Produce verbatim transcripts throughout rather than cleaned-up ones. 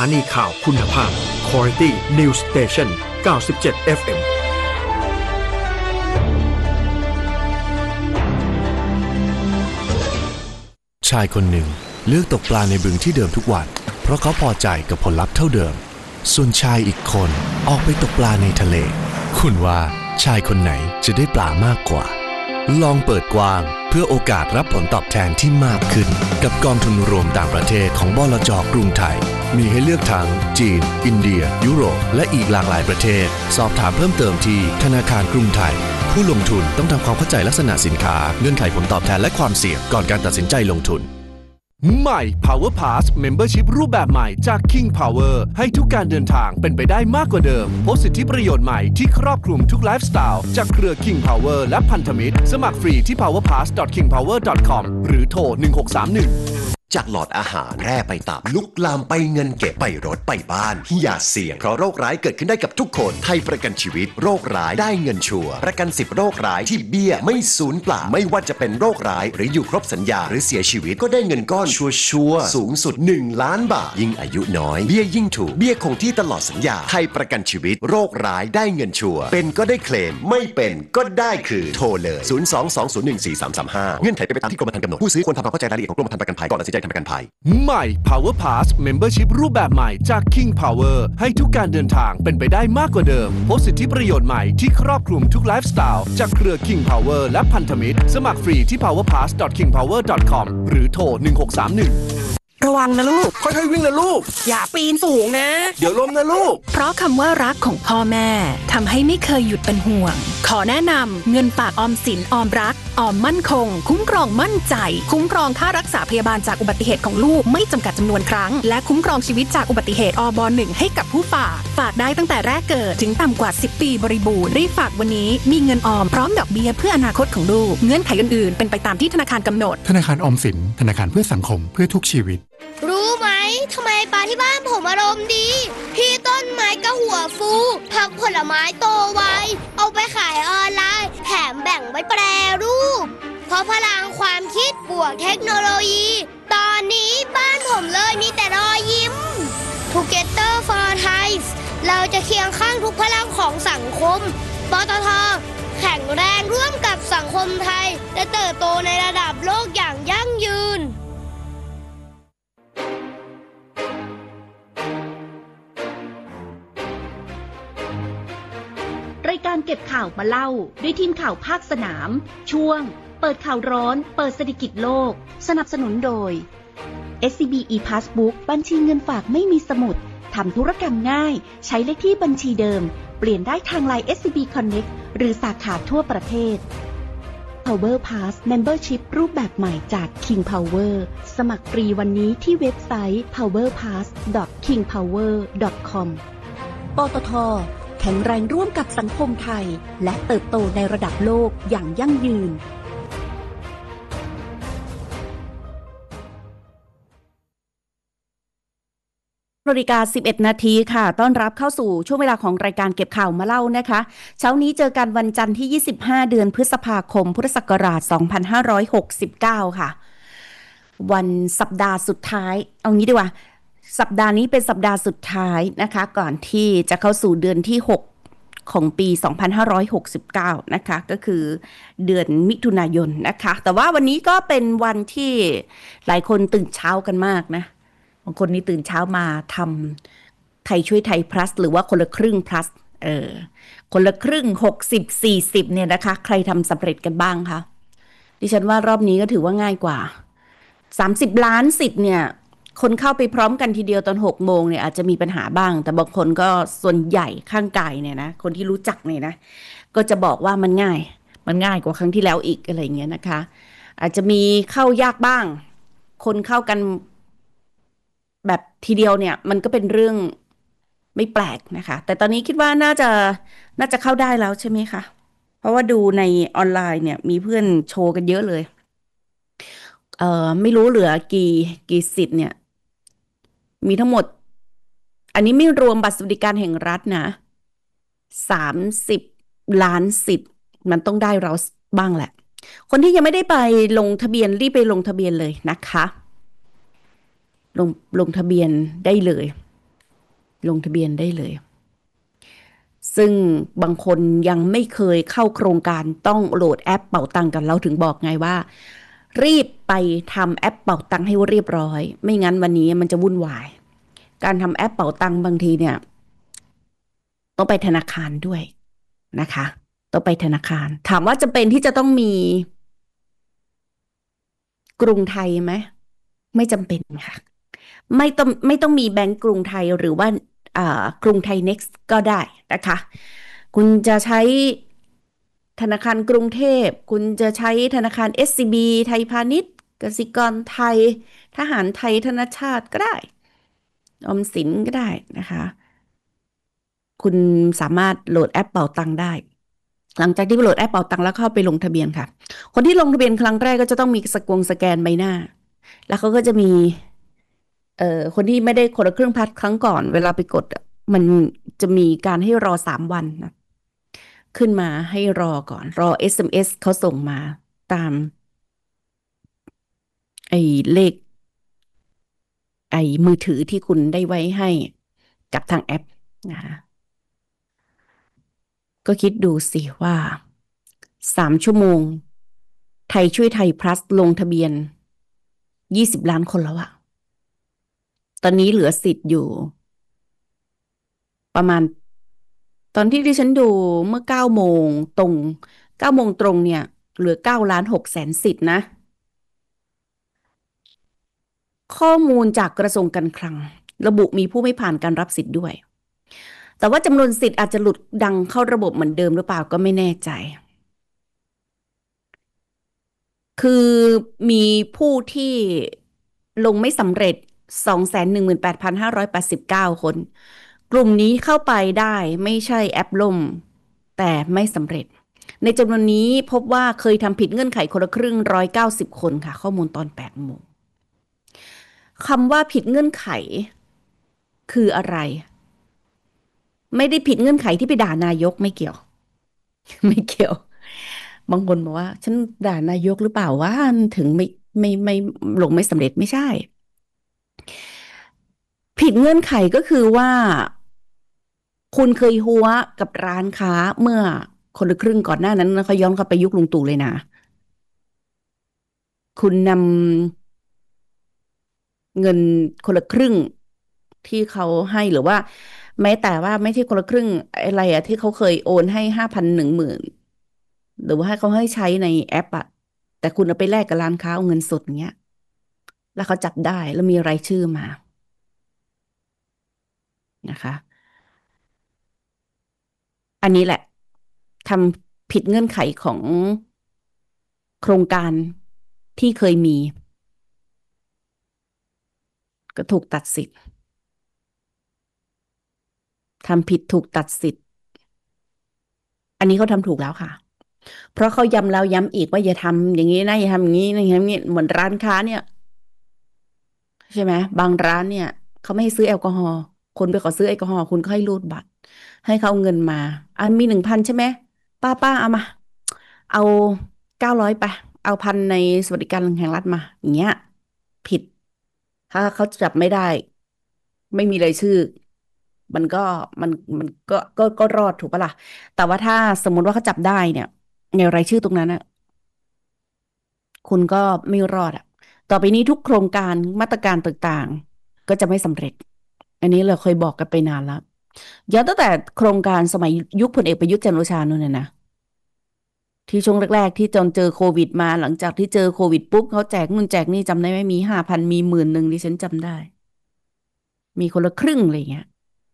านีข่าวคุณภาพ Quality News Station เก้าสิบเจ็ด เอฟ เอ็มชายคนหนึ่งเลือกตกปลาในบึงที่เดิมทุกวันเพราะเขาพอใจกับผลลัพธ์เท่าเดิมส่วนชายอีกคนออกไปตกปลาในทะเลคุณว่าชายคนไหนจะได้ปลามากกว่าลองเปิดกว้างเพื่อโอกาสรับผลตอบแทนที่มากขึ้นกับกองทุนรวมต่างประเทศของบลจ.กรุงไทยมีให้เลือกทั้งจีนอินเดียยุโรปและอีกหลากหลายประเทศสอบถามเพิ่มเติมที่ธนาคารกรุงไทยผู้ลงทุนต้องทำความเข้าใจลักษณะสินค้าเงื่อนไขผลตอบแทนและความเสี่ยงก่อนการตัดสินใจลงทุนใหม่ Power Pass Membership รูปแบบใหม่จาก King Power ให้ทุกการเดินทางเป็นไปได้มากกว่าเดิมพบสิทธิประโยชน์ใหม่ที่ครอบคลุมทุกไลฟ์สไตล์จากเครือ King Power และพันธมิตรสมัครฟรีที่ พาวเวอร์พาส ดอท คิงพาวเวอร์ ดอท คอม หรือโทรหนึ่งหกสามหนึ่งจากหลอดอาหารแพร่ไปตับลุกลามไปเงินเก็บไปรถไปบ้านอย่าเสี่ยงเพราะโรคร้ายเกิดขึ้นได้กับทุกคนไทยประกันชีวิตโรคร้ายได้เงินชัวร์ประกันสิบโรคร้ายที่เบี้ยไม่สูญเปล่าไม่ว่าจะเป็นโรคร้ายหรืออยู่ครบสัญญาหรือเสียชีวิตก็ได้เงินก้อนชัวร์ๆสูงสุดหนึ่งล้านบาทยิ่งอายุน้อยเบี้ยยิ่งถูกเบี้ยคงที่ตลอดสัญญาไทยประกันชีวิตโรคร้ายได้เงินชัวร์เป็นก็ได้เคลมไม่เป็นก็ได้คือโทรเลยศูนย์ สอง สอง ศูนย์ หนึ่ง สี่ สาม สาม ห้าเงื่อนไขเป็นไปตามที่กรมธรรม์กำหนดผู้ซื้อควรทำความเข้าใจรายละเอียดของกรมธรรม์ประกันภัยก่อนตัดสินใจทำประกันภัยใหม่ Power Pass Membership รูปแบบใหม่จาก King Power ให้ทุกการเดินทางเป็นไปได้มากกว่าเดิมพบสิทธิประโยชน์ใหม่ที่ครอบคลุมทุกไลฟ์สไตล์จากเครือ King Power และพันธมิตรสมัครฟรีที่ พาวเวอร์พาส ดอท คิงพาวเวอร์ ดอท คอม หรือโทรหนึ่งหกสามหนึ่งระวังนะลูกค่อยๆวิ่งนะลูกอย่าปีนสูงนะเดี๋ยวล้มนะลูกเพราะคำว่ารักของพ่อแม่ทำให้ไม่เคยหยุดเป็นห่วงขอแนะนำเงินฝากออมสินออมรักออมมั่นคงคุ้มครองมั่นใจคุ้มครองค่ารักษาพยาบาลจากอุบัติเหตุของลูกไม่จำกัดจำนวนครั้งและคุ้มครองชีวิตจากอุบัติเหตุอบหนึ่งให้กับผู้ฝากฝากได้ตั้งแต่แรกเกิดถึงต่ำกว่าสิบปีบริบูรณ์รีบฝากวันนี้มีเงินออมพร้อมดอกเบี้ยเพื่ออนาคตของลูกเงื่อนไขอื่นๆเป็นไปตามที่ธนาคารกำหนดธนาคารออมสินธนาคารเพื่อสังคมเพื่อทุกชีวิตรู้ไหมทำไมปลาที่บ้านผมอารมณ์ดีพี่ต้นไม้ก็หัวฟูผักผลไม้โตไวเอาไปขายออนไลน์แถมแบ่งไว้แปรรูปเพราะพลังความคิดบวกเทคโนโลยีตอนนี้บ้านผมเลยมีแต่รอยยิ้ม Together for Thai เราจะเคียงข้างทุกพลังของสังคมปตท.แข็งแรงร่วมกับสังคมไทยและเติบโตในระดับโลกอย่างยั่งยืนรายการเก็บข่าวมาเล่าด้วยทีมข่าวภาคสนามช่วงเปิดข่าวร้อนเปิดเศรษฐกิจโลกสนับสนุนโดย เอส ซี บี e-Passbook บัญชีเงินฝากไม่มีสมุดทำธุรกรรมง่ายใช้เลขที่บัญชีเดิมเปลี่ยนได้ทาง ไลน์ เอส ซี บี Connect หรือสาขาทั่วประเทศ Power Pass Membership รูปแบบใหม่จาก King Power สมัครฟรีวันนี้ที่เว็บไซต์ พาวเวอร์พาส ดอท คิงพาวเวอร์ ดอท คอม ปตท.แข็งแรงร่วมกับสังคมไทยและเติบโตในระดับโลกอย่างยั่งยืนนาฬิกาสิบเอ็ดนาทีค่ะต้อนรับเข้าสู่ช่วงเวลาของรายการเก็บข่าวมาเล่านะคะเช้านี้เจอกันวันจันทร์ที่ยี่สิบห้าเดือนพฤษภาคมพุทธศักราชสองพันห้าร้อยหกสิบเก้าค่ะวันสัปดาห์สุดท้ายเอางี้ดีกว่าสัปดาห์นี้เป็นสัปดาห์สุดท้ายนะคะก่อนที่จะเข้าสู่เดือนที่หกของปีสองพันห้าร้อยหกสิบเก้านะคะก็คือเดือนมิถุนายนนะคะแต่ว่าวันนี้ก็เป็นวันที่หลายคนตื่นเช้ากันมากนะบางคนนี่ตื่นเช้ามาทำไทยช่วยไทย plus หรือว่าคนละครึ่ง plus เออคนละครึ่งหกสิบ สี่สิบเนี่ยนะคะใครทำสำเร็จกันบ้างคะดิฉันว่ารอบนี้ก็ถือว่าง่ายกว่าสามสิบล้านสิทธิ์เนี่ยคนเข้าไปพร้อมกันทีเดียวตอนหกโมงเนี่ยอาจจะมีปัญหาบ้างแต่บางคนก็ส่วนใหญ่ข้างกายเนี่ยนะคนที่รู้จักเนี่ยนะก็จะบอกว่ามันง่ายมันง่ายกว่าครั้งที่แล้วอีกอะไรเงี้ยนะคะอาจจะมีเข้ายากบ้างคนเข้ากันแบบทีเดียวเนี่ยมันก็เป็นเรื่องไม่แปลกนะคะแต่ตอนนี้คิดว่าน่าจะน่าจะเข้าได้แล้วใช่ไหมคะเพราะว่าดูในออนไลน์เนี่ยมีเพื่อนโชว์กันเยอะเลยเอ่อไม่รู้เหลือกี่กี่สิทธิ์เนี่ยมีทั้งหมดอันนี้ไม่รวมบัตรสวัสดิการแห่งรัฐนะสามสิบล้านสิทธิ์มันต้องได้เราบ้างแหละคนที่ยังไม่ได้ไปลงทะเบียนรีบไปลงทะเบียนเลยนะคะลงลงทะเบียนได้เลยลงทะเบียนได้เลยซึ่งบางคนยังไม่เคยเข้าโครงการต้องโหลดแอปเป๋าตังค์กันเราถึงบอกไงว่ารีบไปทำแอปเป๋าตังค์ให้เรียบร้อยไม่งั้นวันนี้มันจะวุ่นวายการทำแอปเป๋าตังค์บางทีเนี่ยต้องไปธนาคารด้วยนะคะต้องไปธนาคารถามว่าจำเป็นที่จะต้องมีกรุงไทยไหมไม่จำเป็นค่ะไม่ต้องไม่ต้องมีแบงก์กรุงไทยหรือว่ากรุงไทย Next ก็ได้นะคะคุณจะใช้ธนาคารกรุงเทพคุณจะใช้ธนาคาร เอส ซี บี ไทยพาณิชย์กสิกรไทยทหารไทยธนชาติก็ได้ออมสินก็ได้นะคะคุณสามารถโหลดแอปเป๋าตังค์ได้หลังจากที่โหลดแอปเป๋าตังค์แล้วเข้าไปลงทะเบียนค่ะคนที่ลงทะเบียนครั้งแรกก็จะต้องมีสกงสแกนใบหน้าแล้วเขาก็จะมีเอ่อคนที่ไม่ได้คนละครึ่งพัดครั้งก่อนเวลาไปกดมันจะมีการให้รอสามวันนะขึ้นมาให้รอก่อนรอ เอส เอ็ม เอส เขาส่งมาตามไอ้เลขไอ้มือถือที่คุณได้ไว้ให้กับทางแอปนะคะก็คิดดูสิว่าสามชั่วโมงไทยช่วยไทย plus ลงทะเบียนยี่สิบล้านคนแล้วอะตอนนี้เหลือสิทธิ์อยู่ประมาณตอนที่ดิฉันดูเมื่อเก้าโมงตรงเก้าโมงตรงเนี่ยเหลือเก้าล้านหกแสนสิทธิ์นะข้อมูลจากกระทรวงการคลังระบุมีผู้ไม่ผ่านการรับสิทธิ์ด้วยแต่ว่าจำนวนสิทธิ์อาจจะหลุดดังเข้าระบบเหมือนเดิมหรือเปล่าก็ไม่แน่ใจคือมีผู้ที่ลงไม่สำเร็จ สองแสนหนึ่งหมื่นแปดพันห้าร้อยแปดสิบเก้า คนกลุ่มนี้เข้าไปได้ไม่ใช่แอปล่มแต่ไม่สำเร็จในจำนวนนี้พบว่าเคยทำผิดเงื่อนไขคนละครึ่งหนึ่งร้อยเก้าสิบคนค่ะข้อมูลตอนแปดโมงคำว่าผิดเงื่อนไขคืออะไรไม่ได้ผิดเงื่อนไขที่ไปด่านายกไม่เกี่ยวไม่เกี่ยวบางคนบอกว่าฉันด่านายกหรือเปล่าว่าถึงไม่ไม่ไม่ลงไม่สำเร็จไม่ใช่ผิดเงื่อนไขก็คือว่าคุณเคยหัวกับร้านค้าเมื่อคนละครึ่งก่อนหน้านั้นเขาย้อนกลับไปยุคลุงตู่เลยนะคุณนำเงินคนละครึ่งที่เขาให้หรือว่าแม้แต่ว่าไม่ใช่คนละครึ่งอะไรอะที่เขาเคยโอนให้ห้าพันหนึ่งหมื่นหรือว่าให้เขาให้ใช้ในแอปอะแต่คุณเอาไปแลกกับร้านค้าเอาเงินสดอย่างเงี้ยแล้วเขาจับได้แล้วมีรายชื่อมานะคะอันนี้แหละทำผิดเงื่อนไขของโครงการที่เคยมีก็ถูกตัดสิทธิ์ทำผิดถูกตัดสิทธิ์อันนี้เขาทำถูกแล้วค่ะเพราะเขาย้ำแล้วย้ำอีกว่าอย่าทำอย่างนี้นะอย่าทำอย่างนี้นะอย่าทำอย่างนี้เหมือนร้านค้าเนี่ยใช่ไหมบางร้านเนี่ยเขาไม่ให้ซื้อแอลกอฮอล์คนไปขอซื้อแอลกอฮอล์คุณก็ให้รูดบัตรให้เขาเอาเงินมาอันมีหนึ่งพันใช่ไหมป้าป้าเอามาเอาเก้าร้อยไปเอาพันในสวัสดิการแห่งรัฐมาอย่างเงี้ยผิดถ้าเขาจับไม่ได้ไม่มีรายชื่อมันก็มันมันก็ก็ก็รอดถูกปะล่ะแต่ว่าถ้าสมมติว่าเขาจับได้เนี่ยในรายชื่อตรงนั้นอะคุณก็ไม่รอดอะต่อไปนี้ทุกโครงการมาตรการต่างๆก็จะไม่สำเร็จอันนี้เราเคยบอกกันไปนานแล้วย้อนตั้งแต่โครงการสมัยยุคพลเอกประยุทธ์จันทร์โอชานู่นน่ะนะที่ช่วงแรกๆที่จนเจอโควิดมาหลังจากที่เจอโควิดปุ๊บเขาแจกนู่นแจกนี่จำได้ไหมมีห้าพันมีหมื่นหนึ่งดิฉันจำได้มีคนละครึ่งอะไรเงี้ย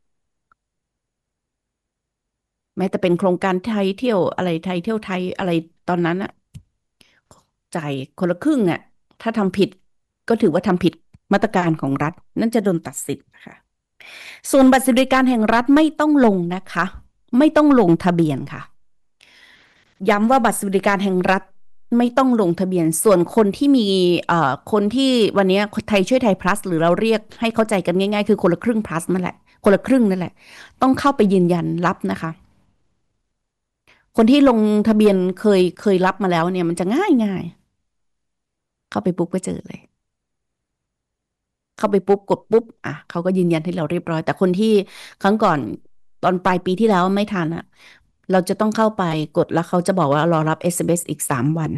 แม้แต่เป็นโครงการไทยเที่ยวอะไรไทยเที่ยวไทยอะไรตอนนั้นอะจ่ายคนละครึ่งอะถ้าทำผิดก็ถือว่าทำผิดมาตรการของรัฐนั่นจะโดนตัดสิทธิ์นะคะส่วนบัตรสวัสดิการแห่งรัฐไม่ต้องลงนะคะไม่ต้องลงทะเบียนค่ะย้ำว่าบัตรสวัสดิการแห่งรัฐไม่ต้องลงทะเบียนส่วนคนที่มีเอ่อคนที่วันนี้ไทยช่วยไทย plus หรือเราเรียกให้เข้าใจกันง่ายๆคือคนละครึ่ง plus นั่นแหละคนละครึ่งนั่นแหละต้องเข้าไปยืนยันรับนะคะคนที่ลงทะเบียนเคยเคยรับมาแล้วเนี่ยมันจะง่ายง่ายเข้าไปปุ๊บก็เจอเลยเข้าไปปุ๊บกดปุ๊บอ่ะเขาก็ยืนยันให้เราเรียบร้อยแต่คนที่ครั้งก่อนตอนปลายปีที่แล้วไม่ทันอ่ะเราจะต้องเข้าไปกดแล้วเขาจะบอกว่ารอรับ เอส เอ็ม เอส อีกสามวัน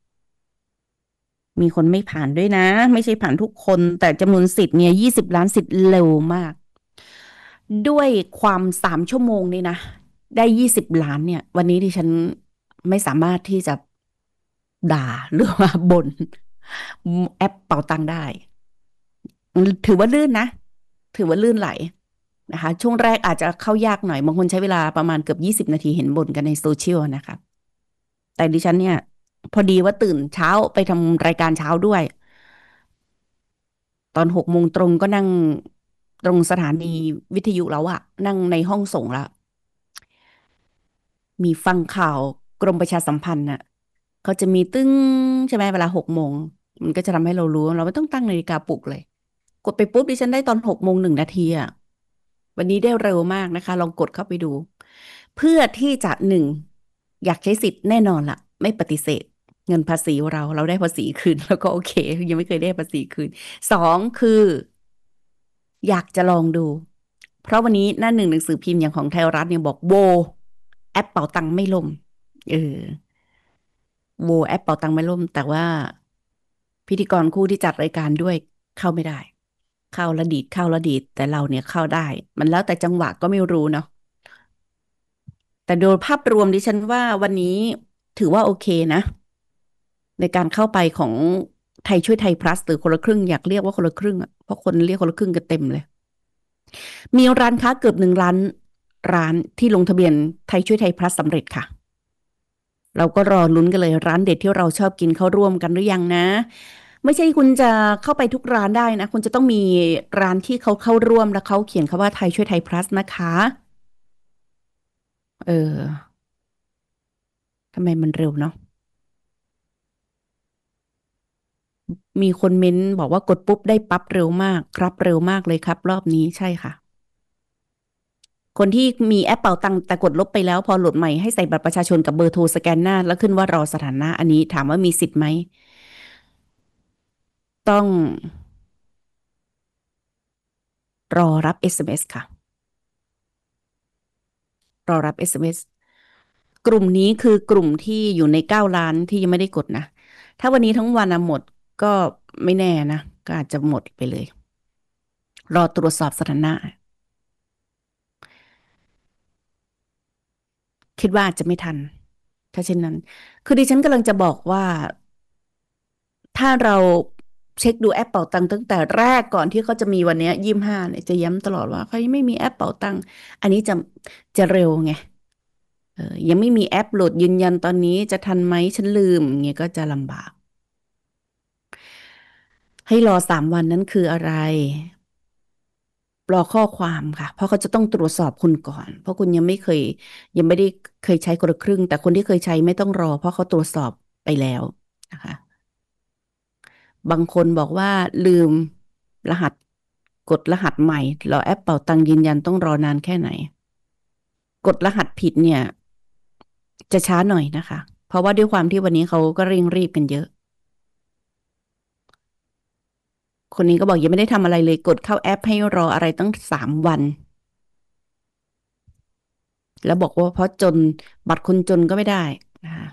มีคนไม่ผ่านด้วยนะไม่ใช่ผ่านทุกคนแต่จำนวนสิทธิ์เนี่ยยี่สิบล้านสิทธิ์เร็วมากด้วยความสามชั่วโมงนี่นะได้ยี่สิบล้านเนี่ยวันนี้ดิฉันไม่สามารถที่จะด่าหรือว่าบ่นแอปเป๋าตังค์ได้ถือว่าลื่นนะถือว่าลื่นไหลนะคะช่วงแรกอาจจะเข้ายากหน่อยบางคนใช้เวลาประมาณเกือบยี่สิบนาทีเห็นบ่นกันในโซเชียลนะคะแต่ดิฉันเนี่ยพอดีว่าตื่นเช้าไปทำรายการเช้าด้วยตอนหกโมงตรงก็นั่งตรงสถานีวิทยุแล้วอะนั่งในห้องส่งละมีฟังข่าวกรมประชาสัมพันธ์น่ะเขาจะมีตึ้งใช่ไหมเวลาหกโมงมันก็จะทำให้เรารู้เราไม่ต้องตั้งนาฬิกาปลุกเลยกดไปปุ๊บดิฉันได้ตอนหกโมงหนึ่งนาทีอะวันนี้ได้เร็วมากนะคะลองกดเข้าไปดูเพื่อที่จะหนึ่งอยากใช้สิทธิ์แน่นอนละไม่ปฏิเสธเงินภาษีเราเราได้ภาษีคืนแล้วก็โอเคยังไม่เคยได้ภาษีคืนสองคืออยากจะลองดูเพราะวันนี้หน้าหนึ่งหนังสือพิมพ์อย่างของไทยรัฐเนี่ยบอกโวแอปเป๋าตังค์ไม่ล่มเออโวแอปเป๋าตังค์ไม่ล่มแต่ว่าพิธีกรคู่ที่จัดรายการด้วยเข้าไม่ได้เข้าละดีดเข้าละดีดแต่เราเนี่ยเข้าได้มันแล้วแต่จังหวะก็ไม่รู้เนาะแต่โดยภาพรวมดิฉันว่าวันนี้ถือว่าโอเคนะในการเข้าไปของไทยช่วยไทย plus หรือคนละครึ่งอยากเรียกว่าคนละครึ่งอ่ะเพราะคนเรียกคนละครึ่งกันเต็มเลยมีร้านค้าเกือบหนึ่งล้านร้านที่ลงทะเบียนไทยช่วยไทย plus สำเร็จค่ะเราก็รอลุ้นกันเลยร้านเด็ดที่เราชอบกินเข้าร่วมกันหรือยังนะไม่ใช่คุณจะเข้าไปทุกร้านได้นะคุณจะต้องมีร้านที่เขาเข้าร่วมแล้วเขาเขียนคำว่าไทยช่วยไทย plus นะคะเออทำไมมันเร็วเนาะมีคนเม้นบอกว่ากดปุ๊บได้ปั๊บเร็วมากครับเร็วมากเลยครับรอบนี้ใช่ค่ะคนที่มีแอปเป่าตังค์แต่กดลบไปแล้วพอโหลดใหม่ให้ใส่บัตรประชาชนกับเบอร์โทรสแกนหน้าแล้วขึ้นว่ารอสถานะอันนี้ถามว่ามีสิทธิ์ไหมต้องรอรับ เอส เอ็ม เอส ค่ะรอรับ เอส เอ็ม เอส กลุ่มนี้คือกลุ่มที่อยู่ในเก้าล้านที่ยังไม่ได้กดนะถ้าวันนี้ทั้งวันหมดก็ไม่แน่นะก็อาจจะหมดไปเลยรอตรวจสอบสถานะคิดว่าอาจจะไม่ทันถ้าเช่นนั้นคือดิฉันกำลังจะบอกว่าถ้าเราเช็คดูแอปเป๋าตังค์ตั้งแต่แรกก่อนที่เขาจะมีวันนี้ยี่สิบห้าเนี่ยจะย้ำตลอดว่าเขายังไม่มีแอปเป๋าตังค์อันนี้จะจะเร็วไงเออยังไม่มีแอปโหลดยืนยันตอนนี้จะทันไหมฉันลืมเงี้ยก็จะลำบากให้รอสามวันนั้นคืออะไรรอข้อความค่ะเพราะเขาจะต้องตรวจสอบคุณก่อนเพราะคุณยังไม่เคยยังไม่ได้เคยใช้คนละครึ่งแต่คนที่เคยใช้ไม่ต้องรอเพราะเขาตรวจสอบไปแล้วนะคะบางคนบอกว่าลืมรหัสกดรหัสใหม่รอแอปเป่าตังค์ยืนยันต้องรอนานแค่ไหนกดรหัสผิดเนี่ยจะช้าหน่อยนะคะเพราะว่าด้วยความที่วันนี้เขาก็เร่งรีบกันเยอะคนนี้ก็บอกยังไม่ได้ทำอะไรเลยกดเข้าแอปให้รออะไรตั้งสามวันแล้วบอกว่าเพราะจนบัตรคนจนก็ไม่ได้นะคะ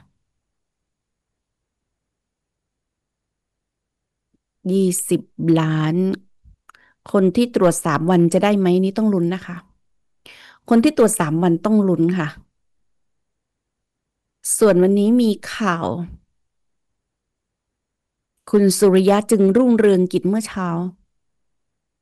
ยี่สิบล้านคนที่ตรวจสามวันจะได้ไหมนี่ต้องลุ้นนะคะคนที่ตรวจสามวันต้องลุ้นค่ะส่วนวันนี้มีข่าวคุณสุริยะจึงรุ่งเรืองกิจเมื่อเช้า